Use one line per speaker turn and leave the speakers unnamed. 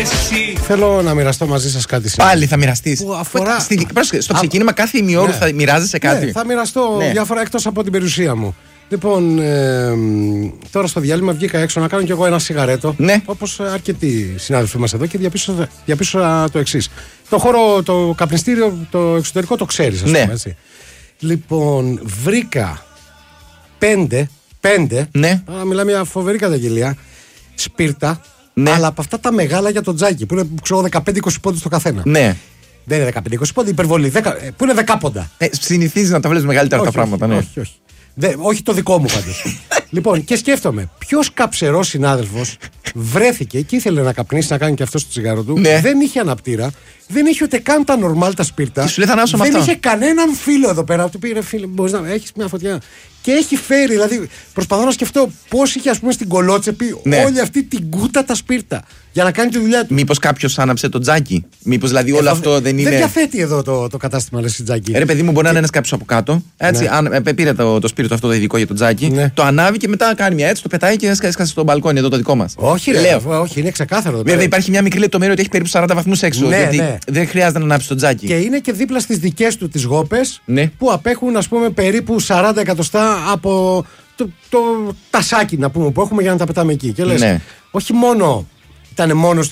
εσύ.
Θέλω να μοιραστώ μαζί σας κάτι σήμερα.
Πάλι θα μοιραστείς.
Αφορά...
Στο ξεκίνημα κάθε ημιώρου θα μοιράζεσαι κάτι.
Ναι, θα μοιραστώ διάφορα εκτός από την περιουσία μου. Λοιπόν, τώρα στο διάλειμμα βγήκα έξω να κάνω κι εγώ ένα σιγαρέτο.
Ναι.
Όπως αρκετοί συνάδελφοι μας εδώ και διαπίστωσα το εξής. Το χώρο, το καπνιστήριο, το εξωτερικό το ξέρεις, ας πούμε, έτσι. Λοιπόν, βρήκα 5,
ναι.
Μιλάμε για φοβερή καταγγελία, σπίρτα,
ναι.
Αλλά από αυτά τα μεγάλα για το τζάκι, που είναι 15-20 πόντους το καθένα.
Ναι.
Δεν είναι 15-20 πόντοι, υπερβολή, που είναι 10 πόντα.
Συνηθίζει να τα βλέπεις μεγαλύτερα τα πράγματα, ναι.
Όχι. Όχι το δικό μου πάντως. Λοιπόν, και σκέφτομαι, ποιος καψερός συνάδελφος βρέθηκε και ήθελε να καπνίσει, να κάνει και αυτό στο τσιγάρο του.
Ναι.
Δεν είχε αναπτήρα, δεν είχε ούτε καν τα νορμάλ τα σπίρτα.
Και σου λέει, θα
δεν είχε κανέναν φίλο εδώ πέρα. Του πήρε, φίλε, μπορείς να έχεις μια φωτιά. Και έχει φέρει, δηλαδή, προσπαθώ να σκεφτώ πώς είχε, ας πούμε, στην Κολότσεπη όλη αυτή την κούτα τα σπίρτα για να κάνει τη δουλειά του.
Μήπως κάποιος άναψε το τζάκι. Μήπως δηλαδή όλο αυτό δεν είναι.
Δεν διαθέτει εδώ το κατάστημα, λες, τζάκι.
Ρε παιδί μου, μπορεί να είναι ένας κάποιος από κάτω. Έτσι, ναι. Πήρε το σπίρτο αυτό το ειδικό για το τζάκι. Ναι. Το ανάβει και μετά κάνει μια έτσι, το πετάει και έσκασε στο μπαλκόνι εδώ το δικό μας.
Όχι, όχι, είναι ξεκάθαρο.
Βέβαια υπάρχει μια μικρή λεπτομέρεια ότι έχει περίπου 40 βαθμούς έξω.
Ναι,
γιατί
ναι.
δεν χρειάζεται να ανάψει το τζάκι.
Και είναι και δίπλα στις δικές του τις γόπες,
ναι.
Που απέχουν, ας πούμε, περίπου 40 εκατοστά από το τασάκι, να πούμε, που έχουμε για να τα πετάμε εκεί. Και λες, όχι μόνο ήταν μόνο